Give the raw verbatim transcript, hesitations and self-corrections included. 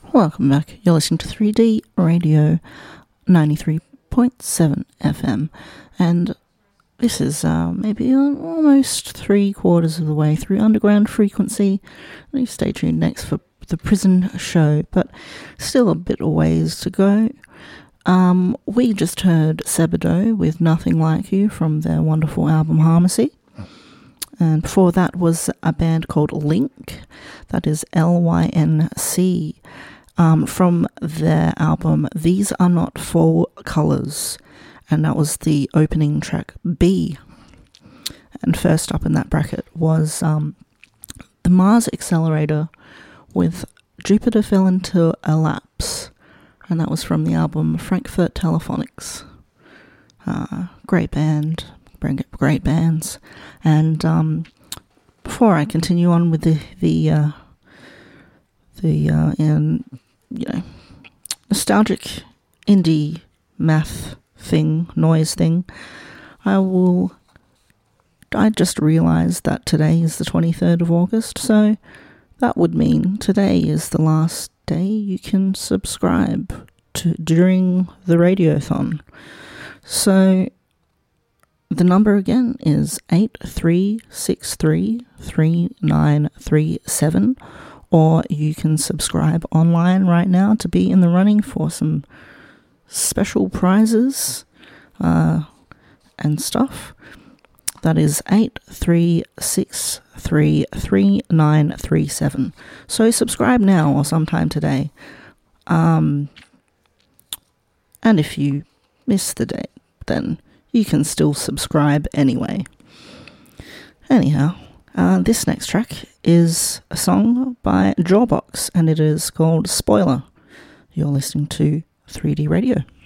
Welcome back. You're listening to three D Radio ninety-three point seven F M, and this is uh, maybe almost three quarters of the way through Underground Frequency. You stay tuned next for the Prison Show, but still a bit of ways to go. Um, we just heard Sebadoh with Nothing Like You from their wonderful album Harmacy. And before that was a band called Lync, that is L Y N C, um, from their album These Are Not Fall Colours, and that was the opening track B. And first up in that bracket was um, the Mars Accelerator with Jupiter Fell Into a Lapse, and that was from the album Frankfurt Telephonics. Uh, great band. Great bands. And um, before I continue on with the the uh, the uh, in you know nostalgic indie math thing, noise thing, I will. I just realised that today is the twenty-third of August, so that would mean today is the last day you can subscribe to during the Radiothon. So the number again is eight three six three, three nine three seven, or you can subscribe online right now to be in the running for some special prizes uh, and stuff. That is eight three six three, three nine three seven. So subscribe now or sometime today. Um, and if you miss the date, then you can still subscribe anyway. Anyhow, uh, this next track is a song by Jawbox, and it is called Spoiler. You're listening to three D Radio.